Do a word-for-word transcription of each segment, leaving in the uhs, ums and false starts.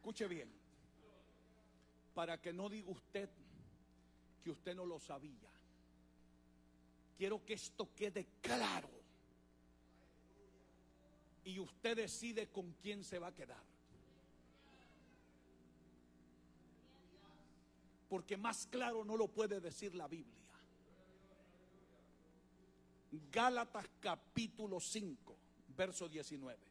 Escuche bien, para que no diga usted que usted no lo sabía. Quiero que esto quede claro. Y usted decide con quién se va a quedar. Porque más claro no lo puede decir la Biblia. Gálatas capítulo cinco, verso diecinueve.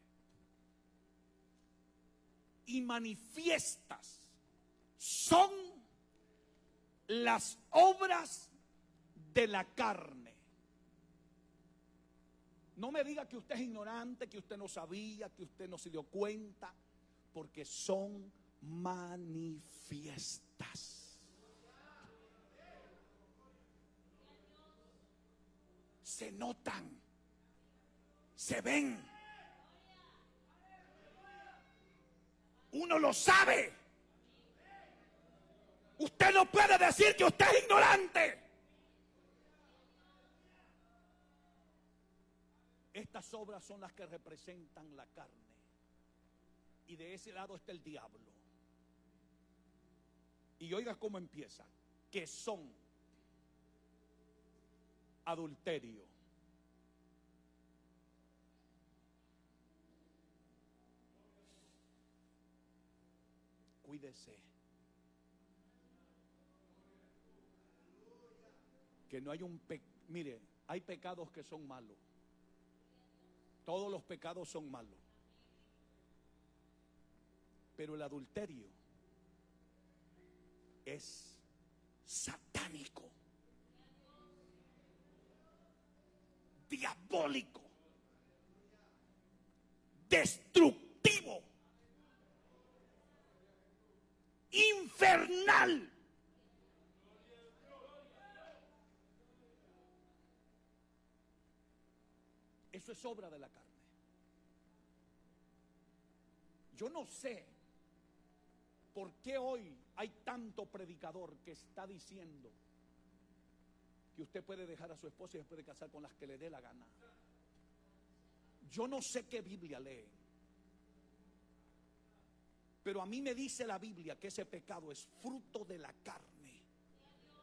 Y manifiestas son las obras de la carne. No me diga que usted es ignorante, que usted no sabía, que usted no se dio cuenta, porque son manifiestas. Se notan, se ven. Uno lo sabe. Usted no puede decir que usted es ignorante. Estas obras son las que representan la carne. Y de ese lado está el diablo. Y oiga cómo empieza. Que son adulterio, cuídese, que no hay un pe mire, hay pecados que son malos. Todos los pecados son malos. Pero el adulterio es satánico, diabólico, destructivo, infernal. Eso es obra de la carne. Yo no sé por qué hoy hay tanto predicador que está diciendo que usted puede dejar a su esposa y se puede casar con las que le dé la gana. Yo no sé qué Biblia lee, pero a mí me dice la Biblia que ese pecado es fruto de la carne.